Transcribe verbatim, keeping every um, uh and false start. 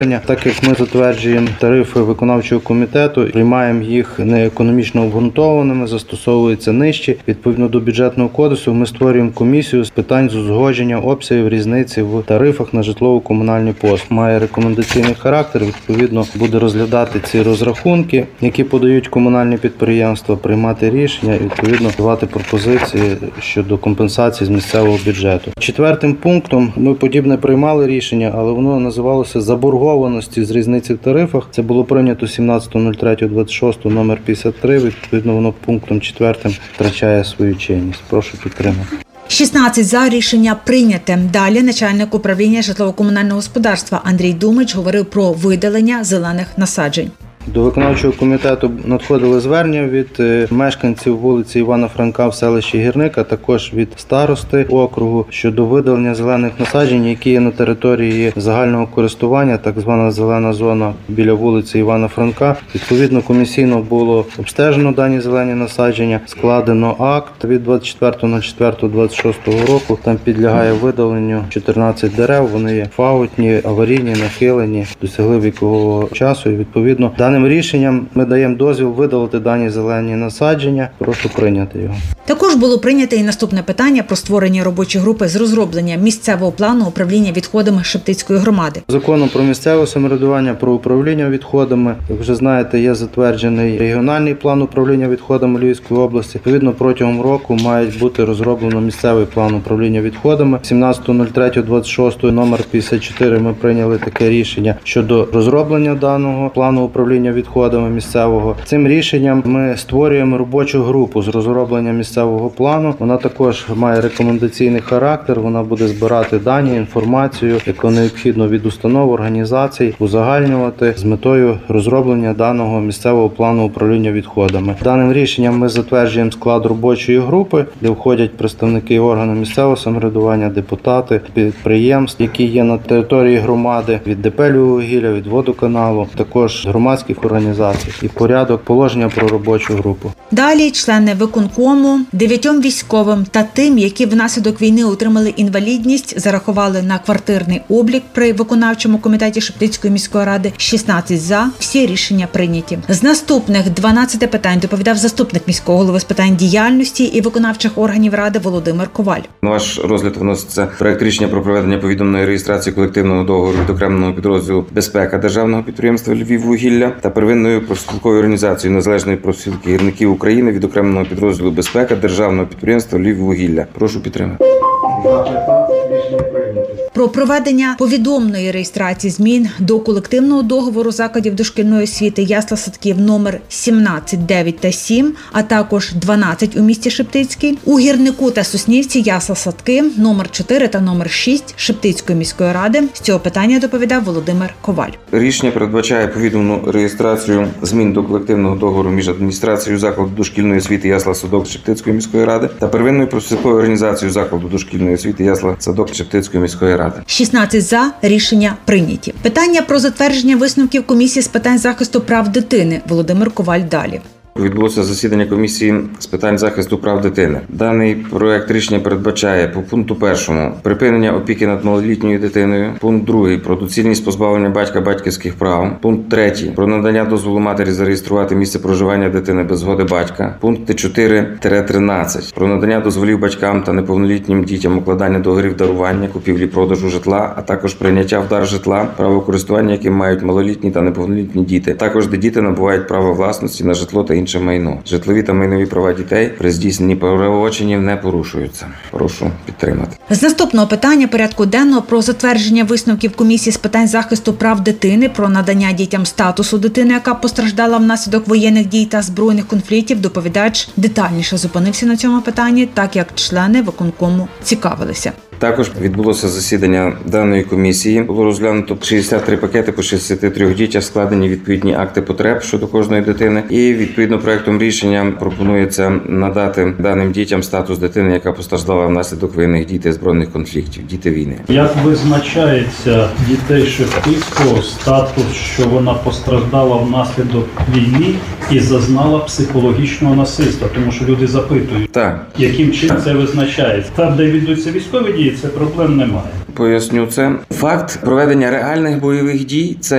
Так як ми затверджуємо тарифи виконавчого комітету, приймаємо їх не економічно обґрунтованими, застосовуються нижчі. Відповідно до бюджетного кодексу ми створюємо комісію з питань з узгодження обсягів різниці в тарифах на житлово-комунальні послуги. Має рекомендаційний характер, відповідно буде розглядати ці розрахунки, які подають комунальні підприємства, приймати рішення і відповідно давати пропозиції щодо компенсації з місцевого бюджету. Четвертим пунктом ми подібне приймали рішення, але воно називалося заборгованість з різниці в тарифах. Це було прийнято сімнадцятого лютого двадцять шостого номер п'ятдесят три. Відповідно, воно пунктом четвертим втрачає свою чинність. Прошу підтримати. шістнадцять за, рішення прийняте. Далі начальник управління житлово-комунального господарства Андрій Думич говорив про видалення зелених насаджень. До виконавчого комітету надходили звернення від мешканців вулиці Івана Франка в селищі Гірник, а також від старости округу щодо видалення зелених насаджень, які є на території загального користування, так звана зелена зона біля вулиці Івана Франка. Відповідно, комісійно було обстежено дані зелені насадження, складено акт від двадцять четвертого четвертого двадцять шостого року. Там підлягає видаленню чотирнадцять дерев, вони є фаутні, аварійні, нахилені, досягли вікового часу і відповідно даним рішенням ми даємо дозвіл видалити дані зелені насадження. Прошу прийняти його. Також було прийнято і наступне питання про створення робочої групи з розроблення місцевого плану управління відходами Шептицької громади. Законом про місцеве самоврядування, про управління відходами, як вже знаєте, є затверджений регіональний план управління відходами Львівської області. Відповідно, протягом року має бути розроблено місцевий план управління відходами. сімнадцятого лютого двадцять шостого номер п'ятдесят чотири ми прийняли таке рішення щодо розроблення даного плану управління відходами місцевого. Цим рішенням ми створюємо робочу групу з розроблення місцевого плану. Вона також має рекомендаційний характер, вона буде збирати дані, інформацію, яку необхідно від установ, організацій, узагальнювати з метою розроблення даного місцевого плану управління відходами. Даним рішенням ми затверджуємо склад робочої групи, де входять представники органу місцевого самоврядування, депутати, підприємств, які є на території громади, від ДП «Львіввугілля», від водоканалу, також громадських організацій і порядок положення про робочу групу. Далі члени виконкому дев'ятьом військовим та тим, які внаслідок війни отримали інвалідність, зарахували на квартирний облік при виконавчому комітеті Шептицької міської ради. шістнадцять за, всі рішення прийняті. З наступних дванадцяти питань доповідав заступник міського голови з питань діяльності і виконавчих органів ради Володимир Коваль. На ваш розгляд вноситься проект рішення про проведення повідомленої реєстрації колективного договору відокремленого підрозділу «Безпека» державного підприємства «Львіввугілля» та первинною профспілковою організацією Незалежної профспілки гірників України відокремленого підрозділу «Безпека» державного підприємства «Львіввугілля». Прошу підтримати. Про проведення повідомної реєстрації змін до колективного договору закладів дошкільної освіти ясла-садків номер сімнадцять, дев'ять та сім, а також дванадцять у місті Шептицький, у Гірнику та Соснівці ясла-садки номер чотири та номер шість Шептицької міської ради. З цього питання доповідав Володимир Коваль. Рішення передбачає повідомну реєстрацію змін до колективного договору між адміністрацією закладу дошкільної освіти ясла-садок Шептицької міської ради та первинною профспілковою організацією закладу дошкільної освіти ясла-садок Шептицької міської ради. шістнадцять за, рішення прийняті. Питання про затвердження висновків комісії з питань захисту прав дитини. Володимир Коваль далі. Відбулося засідання комісії з питань захисту прав дитини. Даний проект рішення передбачає по пункту першому припинення опіки над малолітньою дитиною, пункт другий про доцільність позбавлення батька батьківських прав, пункт третій про надання дозволу матері зареєструвати місце проживання дитини без згоди батька, пункти чотири тринадцять про надання дозволів батькам та неповнолітнім дітям укладання договорів дарування, купівлі-продажу житла, а також прийняття в дар житла, право користування яким мають малолітні та неповнолітні діти, також де діти набувають право власності на житло та інше майно. Житлові та майнові права дітей при здійсненні правочинів не порушуються. Прошу підтримати. З наступного питання порядку денного про затвердження висновків комісії з питань захисту прав дитини, про надання дітям статусу дитини, яка постраждала внаслідок воєнних дій та збройних конфліктів, доповідач детальніше зупинився на цьому питанні, так як члени виконкому цікавилися. Також відбулося засідання даної комісії. Було розглянуто шістдесят три пакети по шістдесят три дітях, складені відповідні акти потреб щодо кожної дитини. І відповідно проектом рішення пропонується надати даним дітям статус дитини, яка постраждала внаслідок воєнних дій та збройних конфліктів, діти війни. Як визначається дітей Шептицького статус, що вона постраждала внаслідок війни і зазнала психологічного насильства? Тому що люди запитують, так, яким чином так. це визначається. Там, де ведуться військові дії, це проблем немає. Поясню це. Факт проведення реальних бойових дій – це